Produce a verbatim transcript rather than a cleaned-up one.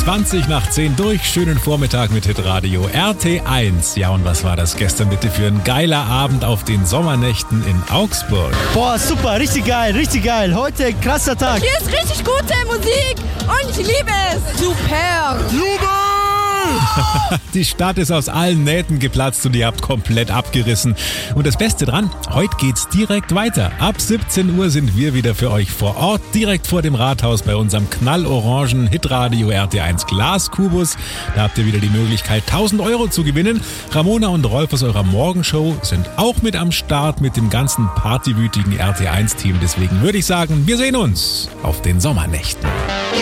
zwanzig nach zehn durch. Schönen Vormittag mit Hitradio R T eins. Ja, und was war das gestern bitte für ein geiler Abend auf den Sommernächten in Augsburg? Boah, super, richtig geil, richtig geil. Heute krasser Tag. Hier ist richtig gute Musik und ich liebe es. Super. Jubel! Die Stadt ist aus allen Nähten geplatzt und ihr habt komplett abgerissen. Und das Beste dran, heute geht's direkt weiter. Ab siebzehn Uhr sind wir wieder für euch vor Ort, direkt vor dem Rathaus bei unserem knallorangen Hitradio R T eins Glaskubus. Da habt ihr wieder die Möglichkeit, tausend Euro zu gewinnen. Ramona und Rolf aus eurer Morgenshow sind auch mit am Start mit dem ganzen partywütigen R T eins Team. Deswegen würde ich sagen, wir sehen uns auf den Sommernächten.